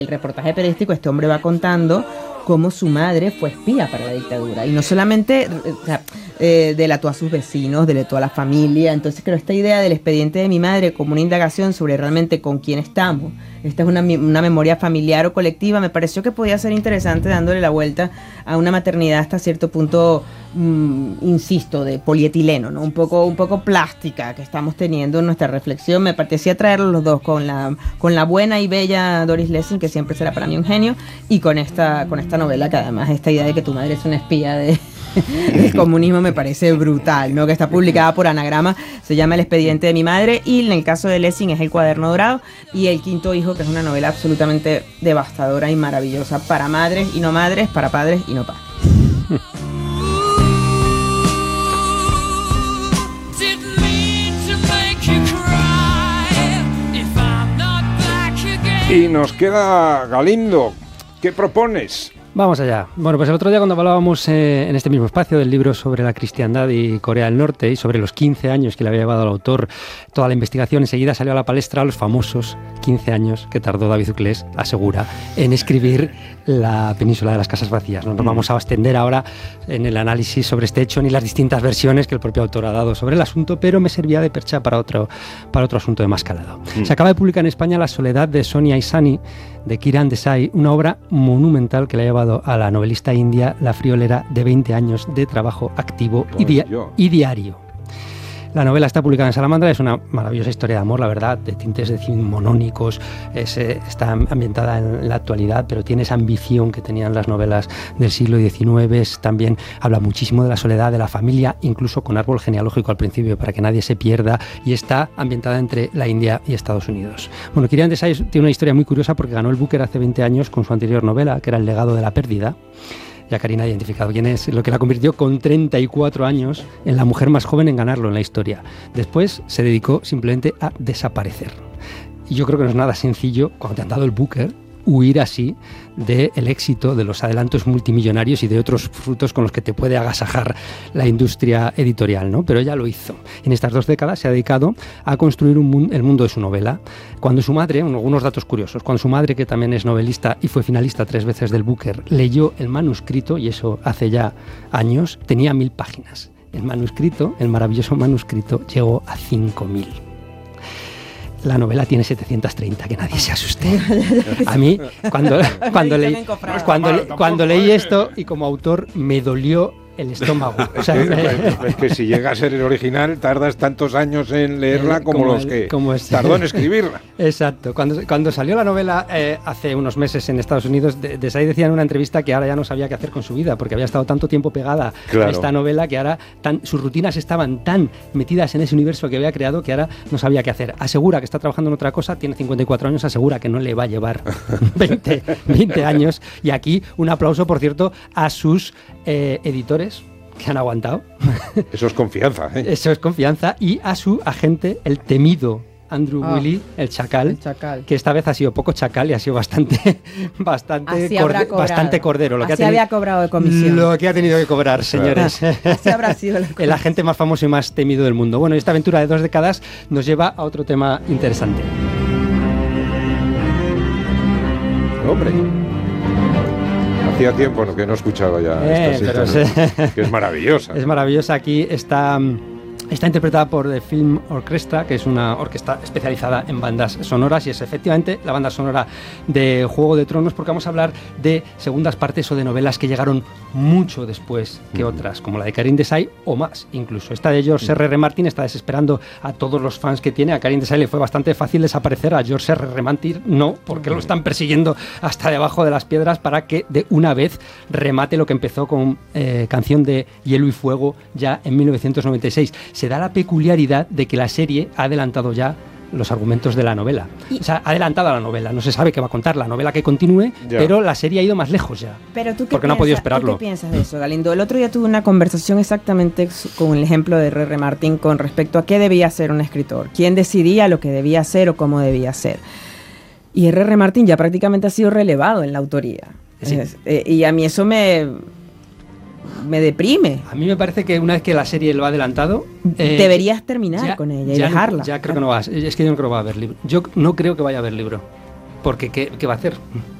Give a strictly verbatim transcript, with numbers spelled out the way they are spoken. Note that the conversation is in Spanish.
el reportaje periodístico, este hombre va contando cómo su madre fue espía para la dictadura. Y no solamente o sea, eh, delató a sus vecinos, delató a la familia. Entonces creo esta idea del expediente de mi madre como una indagación sobre realmente con quién estamos. Esta es una, una memoria familiar o colectiva. Me pareció que podía ser interesante dándole la vuelta a una maternidad hasta cierto punto, mmm, insisto, de polietileno, ¿no? Un poco, un poco plástica que estamos teniendo en nuestra reflexión. Me parecía traerlos los dos con la, con la buena y bella Doris Lessing, que siempre será para mí un genio, y con esta, con esta novela que además esta idea de que tu madre es una espía de... el comunismo me parece brutal, ¿no? Que está publicada por Anagrama, se llama El expediente de mi madre, y en el caso de Lessing es El cuaderno dorado, y El quinto hijo, que es una novela absolutamente devastadora y maravillosa para madres y no madres, para padres y no padres. Y nos queda Galindo. ¿Qué propones? Vamos allá. Bueno, pues el otro día cuando hablábamos eh, en este mismo espacio del libro sobre la cristiandad y Corea del Norte y sobre los quince años que le había llevado al autor toda la investigación, enseguida salió a la palestra los famosos quince años que tardó David Uclés, asegura, en escribir La península de las casas vacías. No nos vamos a extender ahora en el análisis sobre este hecho ni las distintas versiones que el propio autor ha dado sobre el asunto, pero me servía de percha para otro, para otro asunto de más calado. Mm. Se acaba de publicar en España La soledad de Sonia Isani, de Kiran Desai, una obra monumental que le ha llevado a la novelista india la friolera de veinte años de trabajo activo y, dia- y diario. La novela está publicada en Salamandra, es una maravillosa historia de amor, la verdad, de tintes decimonónicos, es, eh, está ambientada en la actualidad, pero tiene esa ambición que tenían las novelas del siglo diecinueve, es, también habla muchísimo de la soledad, de la familia, incluso con árbol genealógico al principio, para que nadie se pierda, y está ambientada entre la India y Estados Unidos. Bueno, Kiran Desai tiene una historia muy curiosa porque ganó el Booker hace veinte años con su anterior novela, que era El legado de la pérdida. Ya Karina ha identificado quién es, lo que la convirtió con treinta y cuatro años en la mujer más joven en ganarlo en la historia. Después se dedicó simplemente a desaparecer. Y yo creo que no es nada sencillo, cuando te han dado el Booker, huir así del éxito, de los adelantos multimillonarios y de otros frutos con los que te puede agasajar la industria editorial, ¿no? Pero ella lo hizo. En estas dos décadas se ha dedicado a construir un mundo, el mundo de su novela. Cuando su madre, algunos datos curiosos, cuando su madre, que también es novelista y fue finalista tres veces del Booker, leyó el manuscrito, y eso hace ya años, tenía mil páginas. El manuscrito, el maravilloso manuscrito, llegó a cinco mil. La novela tiene setecientos treinta, que nadie se asuste. A mí, cuando, cuando, leí, cuando, cuando leí esto, y como autor, me dolió el estómago. O sea, es que si llega a ser el original, tardas tantos años en leerla eh, como, como los el, que como este. tardó en escribirla. Exacto. Cuando, cuando salió la novela eh, hace unos meses en Estados Unidos, Desai decía en una entrevista que ahora ya no sabía qué hacer con su vida, porque había estado tanto tiempo pegada claro. a esta novela que ahora tan, sus rutinas estaban tan metidas en ese universo que había creado que ahora no sabía qué hacer. Asegura que está trabajando en otra cosa, tiene cincuenta y cuatro años, asegura que no le va a llevar veinte, veinte años. Y aquí un aplauso, por cierto, a sus eh, editores, que han aguantado. Eso es confianza, ¿eh? Eso es confianza. Y a su agente, el temido Andrew oh, Willey, el chacal, el chacal, que esta vez ha sido poco chacal y ha sido bastante bastante, corde, bastante cordero. Lo Así que ha teni- había cobrado de comisión. Lo que ha tenido que cobrar, señores. Así habrá sido la el agente más famoso y más temido del mundo. Bueno, esta aventura de dos décadas nos lleva a otro tema interesante. Hombre, hacía tiempo que no escuchaba ya eh, esta sintonía, que es maravillosa. Es maravillosa. Aquí está, está interpretada por The Film Orchestra, que es una orquesta especializada en bandas sonoras, y es efectivamente la banda sonora de Juego de Tronos, porque vamos a hablar de segundas partes o de novelas que llegaron mucho después que otras, como la de Kiran Desai o más incluso. Esta de George R R. Martin está desesperando a todos los fans que tiene. A Kiran Desai le fue bastante fácil desaparecer, a George R R. Martin no, porque lo están persiguiendo hasta debajo de las piedras para que de una vez remate lo que empezó con eh, Canción de Hielo y Fuego ya en mil novecientos noventa y seis. Se da la peculiaridad de que la serie ha adelantado ya los argumentos de la novela. Y, o sea, ha adelantado a la novela. No se sabe qué va a contar la novela que continúe, ya. pero la serie ha ido más lejos ya. Pero tú qué porque piensas, no ha podido esperarlo. ¿tú qué piensas de eso, Galindo? El otro día tuve una conversación exactamente con el ejemplo de R R. Martin con respecto a qué debía ser un escritor, quién decidía lo que debía ser o cómo debía ser. Y R R. Martin ya prácticamente ha sido relevado en la autoría. Sí. Es, eh, y a mí eso me... me deprime. A mí me parece que una vez que la serie lo ha adelantado... Eh, deberías terminar ya, con ella y ya dejarla. No, ya creo que no va. Es que yo no creo que va a haber libro. Yo no creo que vaya a haber libro. porque ¿qué, qué va a hacer?